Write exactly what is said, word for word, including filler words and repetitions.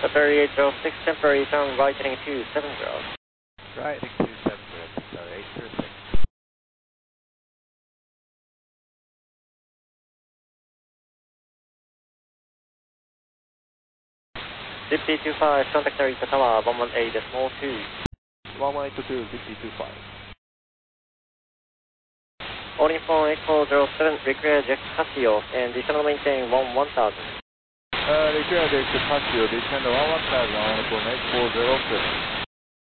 Delta thirty-eight oh six, temporary turn right heading two seven zero. Right heading two seven zero, Delta eight oh six. Zippy two five, contact Narita Tower, one one eight decimal two. one one eight two, Zippy two five. Boarding phone eight four zero seven, require Jack Casio, and descend maintain one one thousand. Uh, require Jack Casio, descend one one thousand on eight four zero seven.